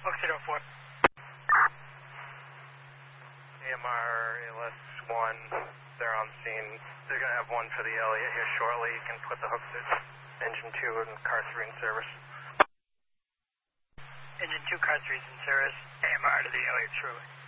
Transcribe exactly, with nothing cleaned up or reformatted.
Oak City oh four. A M R L S one, they're on scene. They're going to have one for the Elliott here shortly. You can put the hooks in. Engine two and car three in service. Engine two, car three is in service. A M R to the Elliott shortly.